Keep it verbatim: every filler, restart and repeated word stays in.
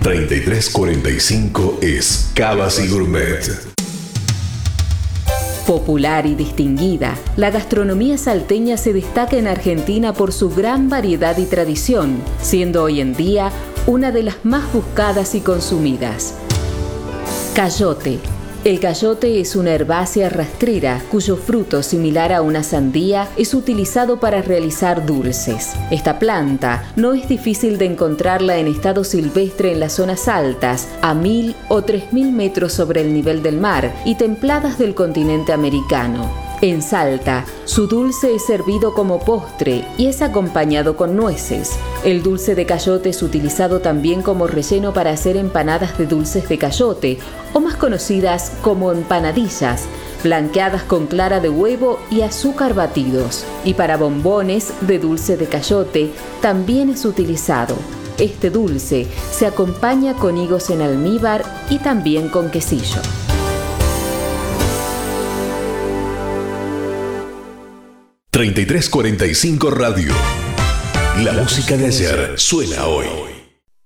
treinta y tres cuarenta y cinco es Cavas y Gourmet. Popular y distinguida, la gastronomía salteña se destaca en Argentina por su gran variedad y tradición, siendo hoy en día una de las más buscadas y consumidas. Cayote. El cayote es una herbácea rastrera cuyo fruto, similar a una sandía, es utilizado para realizar dulces. Esta planta no es difícil de encontrarla en estado silvestre en las zonas altas, a mil o tres mil metros sobre el nivel del mar y templadas del continente americano. En Salta, su dulce es servido como postre y es acompañado con nueces. El dulce de cayote es utilizado también como relleno para hacer empanadas de dulces de cayote, o más conocidas como empanadillas, blanqueadas con clara de huevo y azúcar batidos. Y para bombones de dulce de cayote también es utilizado. Este dulce se acompaña con higos en almíbar y también con quesillo. treinta y tres cuarenta y cinco Radio. La música de ayer suena hoy.